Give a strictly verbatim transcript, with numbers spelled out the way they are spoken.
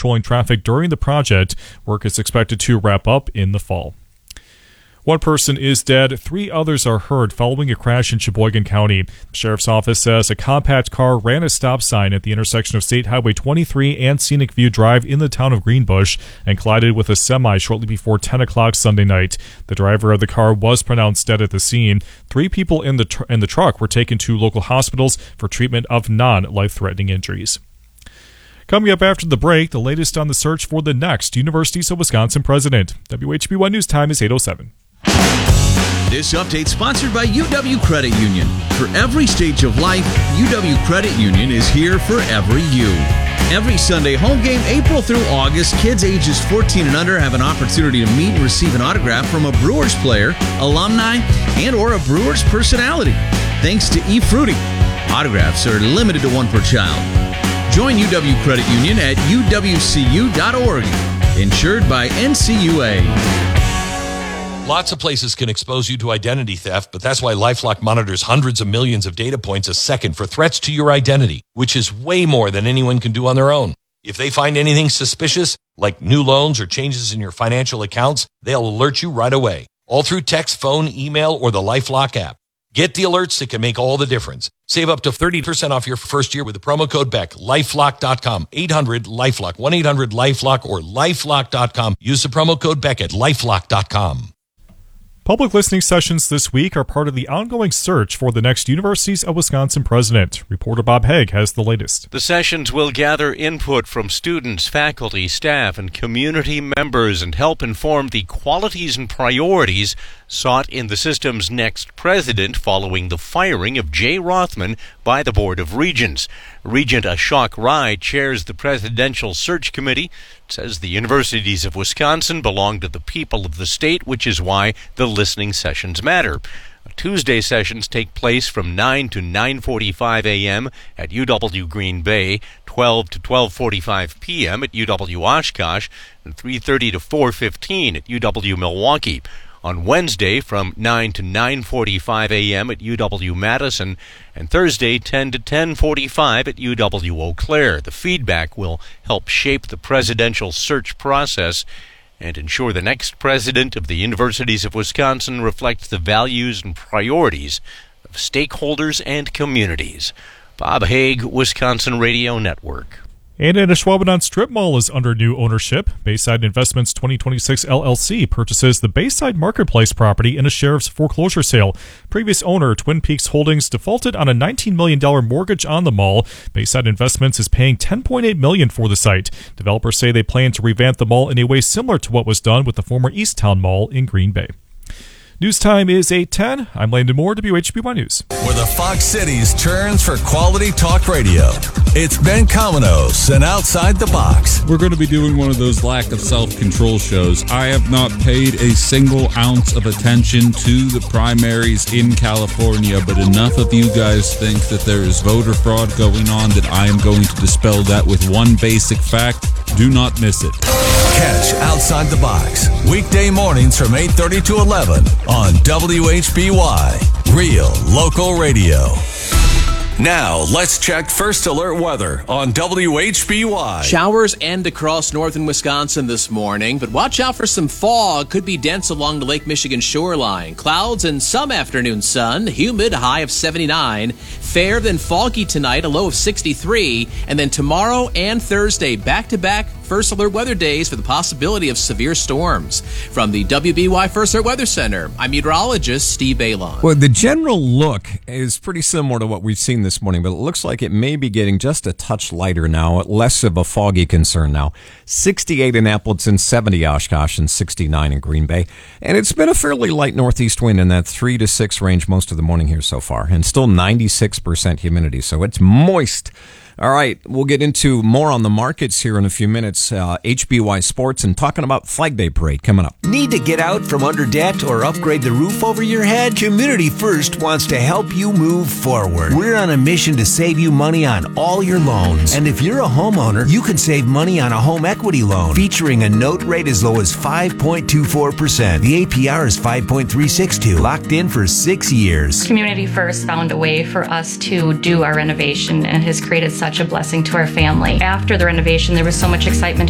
controlling traffic during the project. Work is expected to wrap up in the fall. One person is dead, three others are hurt following a crash in Sheboygan County. The sheriff's office says a compact car ran a stop sign at the intersection of State Highway twenty-three and Scenic View Drive in the town of Greenbush and collided with a semi shortly before ten o'clock Sunday night. The driver of the car was pronounced dead at the scene. Three people in the tr- in the truck were taken to local hospitals for treatment of non-life-threatening injuries. Coming up after the break, the latest on the search for the next Universities of Wisconsin president. W H B one News Time is eight oh seven. This update sponsored by U W Credit Union. For every stage of life, U W Credit Union is here for every you. Every Sunday home game, April through August, kids ages fourteen and under have an opportunity to meet and receive an autograph from a Brewers player, alumni, and or a Brewers personality. Thanks to eFruity. Autographs are limited to one per child. Join U W Credit Union at U W C U dot org. Insured by N C U A. Lots of places can expose you to identity theft, but that's why LifeLock monitors hundreds of millions of data points a second for threats to your identity, which is way more than anyone can do on their own. If they find anything suspicious, like new loans or changes in your financial accounts, they'll alert you right away, all through text, phone, email, or the LifeLock app. Get the alerts that can make all the difference. Save up to thirty percent off your first year with the promo code Beck. lifelock dot com, eight hundred LifeLock, one eight hundred LifeLock, or lifelock dot com. Use the promo code Beck at lifelock dot com. Public listening sessions this week are part of the ongoing search for the next Universities of Wisconsin president. Reporter Bob Haig has the latest. The sessions will gather input from students, faculty, staff, and community members and help inform the qualities and priorities sought in the system's next president following the firing of Jay Rothman by the Board of Regents. Regent Ashok Rai chairs the Presidential Search Committee. It says the universities of Wisconsin belong to the people of the state, which is why the listening sessions matter. Tuesday sessions take place from nine to nine forty-five a.m. at U W Green Bay, twelve to twelve forty-five p.m. at U W Oshkosh, and three thirty to four fifteen at U W Milwaukee. On Wednesday from nine to nine forty-five a.m. at U W Madison, and Thursday ten to ten forty-five at U W Eau Claire. The feedback will help shape the presidential search process and ensure the next president of the Universities of Wisconsin reflects the values and priorities of stakeholders and communities. Bob Haig, Wisconsin Radio Network. And in Ashwaubenon Strip Mall is under new ownership. Bayside Investments twenty twenty-six L L C purchases the Bayside Marketplace property in a sheriff's foreclosure sale. Previous owner, Twin Peaks Holdings, defaulted on a nineteen million dollars mortgage on the mall. Bayside Investments is paying ten point eight million dollars for the site. Developers say they plan to revamp the mall in a way similar to what was done with the former Easttown Mall in Green Bay. News time is eight ten. I'm Landon Moore, W H B one News. Where the Fox Cities turns for quality talk radio. It's Ben Cominos and Outside the Box. We're going to be doing one of those lack of self-control shows. I have not paid a single ounce of attention to the primaries in California, but enough of you guys think that there is voter fraud going on that I am going to dispel that with one basic fact. Do not miss it. Catch Outside the Box weekday mornings from eight thirty to eleven on W H B Y, Real Local Radio. Now, let's check First Alert weather on W H B Y. Showers end across northern Wisconsin this morning, but watch out for some fog. Could be dense along the Lake Michigan shoreline. Clouds and some afternoon sun. Humid, a high of seventy-nine. Fair, then foggy tonight, a low of sixty-three. And then tomorrow and Thursday, back-to-back First Alert weather days for the possibility of severe storms. From the W B Y First Alert Weather Center, I'm meteorologist Steve Balon. Well, the general look is pretty similar to what we've seen this morning, but it looks like it may be getting just a touch lighter now, less of a foggy concern now. sixty-eight in Appleton, seventy Oshkosh, and sixty-nine in Green Bay. And it's been a fairly light northeast wind in that three to six range most of the morning here so far, and still ninety-six percent humidity, so it's moist. All right, we'll get into more on the markets here in a few minutes. Uh, H B Y Sports and talking about Flag Day Parade coming up. Need to get out from under debt or upgrade the roof over your head? Community First wants to help you move forward. We're on a mission to save you money on all your loans. And if you're a homeowner, you can save money on a home equity loan featuring a note rate as low as five point two four percent. The A P R is five point three six two, locked in for six years. Community First found a way for us to do our renovation and has created such a blessing to our family. After the renovation, there was so much excitement